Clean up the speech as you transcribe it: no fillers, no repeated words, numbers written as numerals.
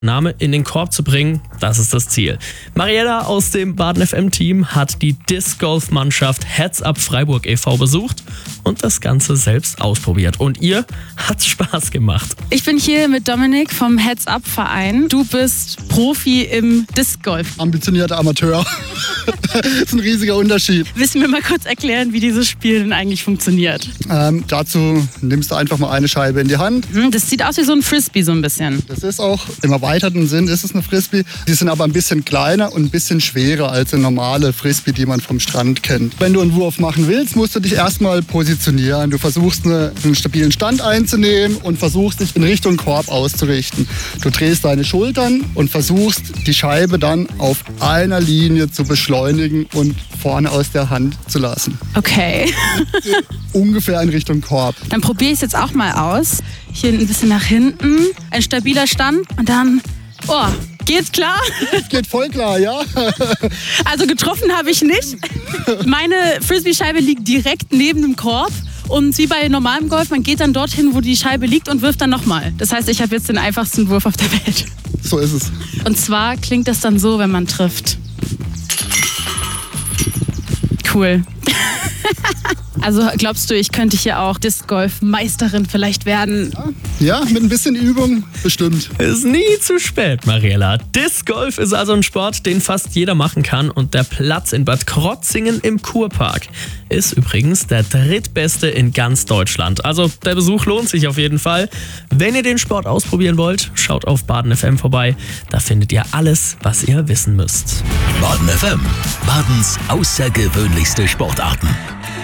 Name in den Korb zu bringen, das ist das Ziel. Mariella aus dem Baden FM-Team hat die Disc-Golf-Mannschaft Heads Up Freiburg e.V. besucht und das Ganze selbst ausprobiert. Und ihr hat's Spaß gemacht. Ich bin hier mit Dominik vom Heads Up Verein. Du bist Profi im Disc-Golf. Ambitionierter Amateur. Das ist ein riesiger Unterschied. Willst du mir mal kurz erklären, wie dieses Spiel denn eigentlich funktioniert? Dazu nimmst du einfach mal eine Scheibe in die Hand. Das sieht aus wie so ein Frisbee so ein bisschen. Das ist auch, im erweiterten Sinn ist es eine Frisbee. Die sind aber ein bisschen kleiner und ein bisschen schwerer als eine normale Frisbee, die man vom Strand kennt. Wenn du einen Wurf machen willst, musst du dich erstmal positionieren. Du versuchst einen stabilen Stand einzunehmen und versuchst dich in Richtung Korb auszurichten. Du drehst deine Schultern und versuchst die Scheibe dann auf einer Linie zu beschleunigen und vorne aus der Hand zu lassen. Okay. Ungefähr in Richtung Korb. Dann probiere ich es jetzt auch mal aus. Hier ein bisschen nach hinten, ein stabiler Stand und dann, geht's klar? Geht voll klar, ja. Also getroffen habe ich nicht. Meine Frisbee-Scheibe liegt direkt neben dem Korb. Und wie bei normalem Golf, man geht dann dorthin, wo die Scheibe liegt und wirft dann nochmal. Das heißt, ich habe jetzt den einfachsten Wurf auf der Welt. So ist es. Und zwar klingt das dann so, wenn man trifft. Cool. Also glaubst du, ich könnte hier auch Disc-Golf-Meisterin vielleicht werden? Ja, mit ein bisschen Übung bestimmt. Ist nie zu spät, Mariella. Disc-Golf ist also ein Sport, den fast jeder machen kann. Und der Platz in Bad Krotzingen im Kurpark ist übrigens der drittbeste in ganz Deutschland. Also der Besuch lohnt sich auf jeden Fall. Wenn ihr den Sport ausprobieren wollt, schaut auf Baden FM vorbei. Da findet ihr alles, was ihr wissen müsst. Baden FM, Badens außergewöhnlichste Sportarten.